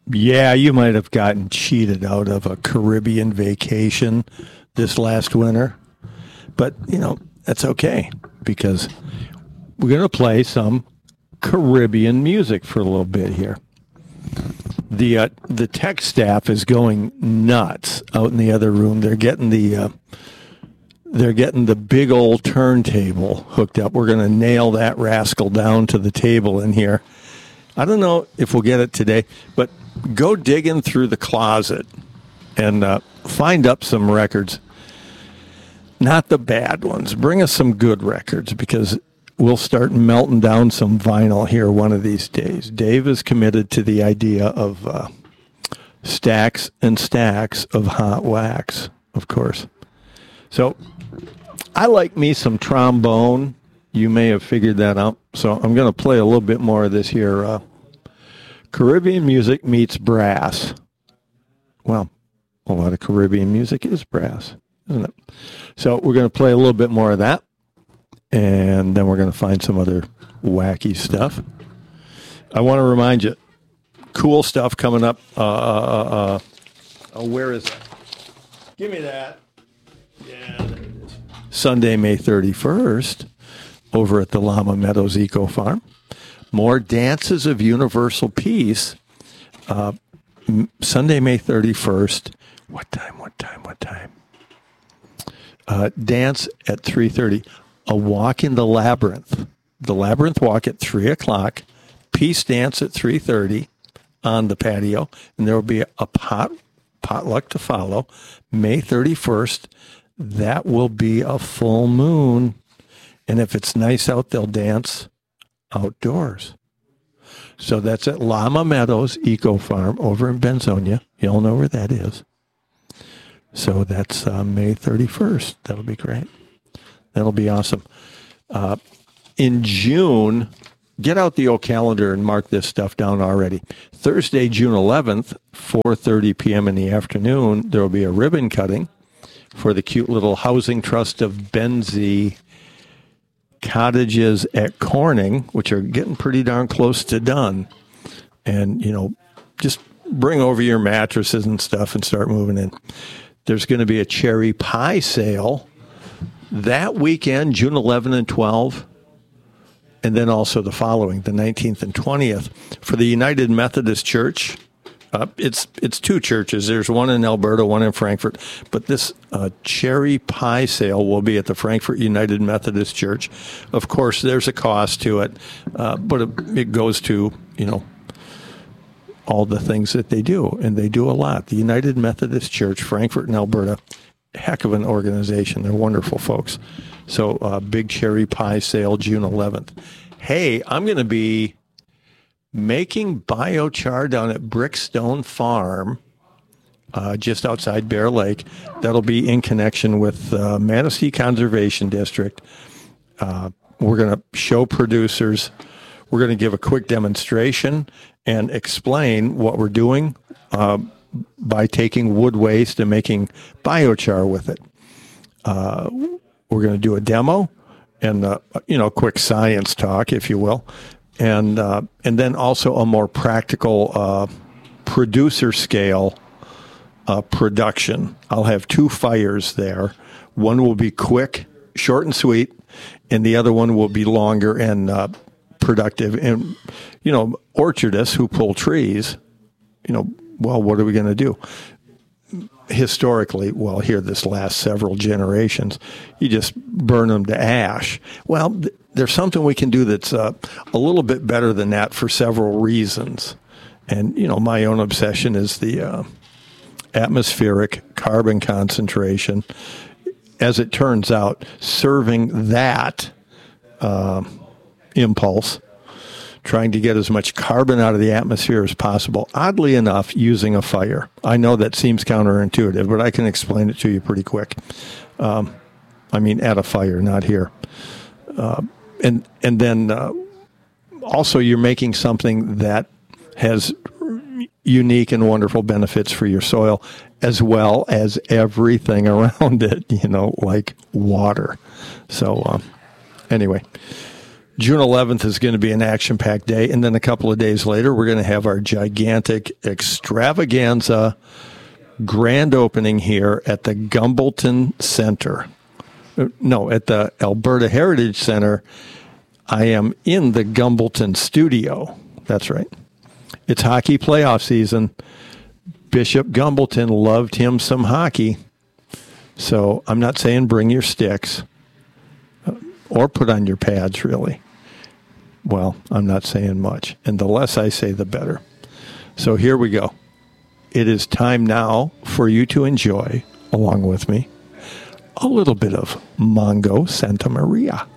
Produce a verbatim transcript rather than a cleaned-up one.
Yeah, you might have gotten cheated out of a Caribbean vacation this last winter. But, you know, that's okay because we're going to play some Caribbean music for a little bit here. The uh, the tech staff is going nuts out in the other room. They're getting the uh, they're getting the big old turntable hooked up. We're going to nail that rascal down to the table in here. I don't know if we'll get it today, but go digging through the closet and uh, find up some records. Not the bad ones. Bring us some good records because we'll start melting down some vinyl here one of these days. Dave is committed to the idea of uh, stacks and stacks of hot wax, of course. So I like me some trombone. You may have figured that out. So I'm going to play a little bit more of this here. Uh, Caribbean music meets brass. Well, a lot of Caribbean music is brass, isn't it? So we're going to play a little bit more of that. And then we're going to find some other wacky stuff. I want to remind you, cool stuff coming up. Uh, uh, uh, oh, where is it? Give me that. Yeah, there it is. Sunday, May thirty-first, over at the Llama Meadows Eco Farm. More Dances of Universal Peace. Uh, Sunday, May thirty-first. What time, what time, what time? Uh, dance at three thirty. A walk in the labyrinth. The labyrinth walk at three o'clock. Peace dance at three thirty on the patio. And there will be a pot potluck to follow. May thirty-first. That will be a full moon. And if it's nice out, they'll dance outdoors. So that's at Llama Meadows Eco Farm over in Benzonia. You all know where that is. So that's uh, May thirty-first. That'll be great. That'll be awesome. Uh, in June, get out the old calendar and mark this stuff down already. Thursday, June eleventh, four thirty p.m. in the afternoon, there will be a ribbon cutting for the cute little Housing Trust of Benzie cottages at Corning, which are getting pretty darn close to done. And, you know, just bring over your mattresses and stuff and start moving in. There's going to be a cherry pie sale that weekend, June eleventh and twelfth, and then also the following, the nineteenth and twentieth, for the United Methodist Church. Uh, it's it's two churches. There's one in Alberta, one in Frankfurt. But this uh, cherry pie sale will be at the Frankfurt United Methodist Church. Of course, there's a cost to it, uh, but it, it goes to, you know, all the things that they do, and they do a lot. The United Methodist Church, Frankfurt in Alberta, heck of an organization. They're wonderful folks. So uh, big cherry pie sale, June eleventh. Hey, I'm going to be making biochar down at Brickstone Farm, uh, just outside Bear Lake. That'll be in connection with uh, Manistee Conservation District. Uh, we're going to show producers. We're going to give a quick demonstration and explain what we're doing uh, by taking wood waste and making biochar with it. Uh, we're going to do a demo and, uh, you know, quick science talk, if you will. And uh, and then also a more practical uh, producer scale uh, production. I'll have two fires there. One will be quick, short and sweet, and the other one will be longer and uh, productive. And, you know, orchardists who pull trees, you know, well, what are we going to do? Historically, well, here this last several generations, you just burn them to ash. Well, th- there's something we can do that's uh, a little bit better than that for several reasons. And, you know, my own obsession is the uh, atmospheric carbon concentration. As it turns out, serving that uh, impulse, trying to get as much carbon out of the atmosphere as possible, oddly enough, using a fire. I know that seems counterintuitive, but I can explain it to you pretty quick. Um, I mean, at a fire, not here. Uh, and and then uh, also you're making something that has unique and wonderful benefits for your soil, as well as everything around it, you know, like water. So um, anyway, June eleventh is going to be an action-packed day, and then a couple of days later, we're going to have our gigantic extravaganza grand opening here at the Gumbleton Center. No, at the Alberta Heritage Center. I am in the Gumbleton studio. That's right. It's hockey playoff season. Bishop Gumbleton loved him some hockey. So I'm not saying bring your sticks or put on your pads, really. Well, I'm not saying much. And the less I say, the better. So here we go. It is time now for you to enjoy, along with me, a little bit of Mongo Santa Maria.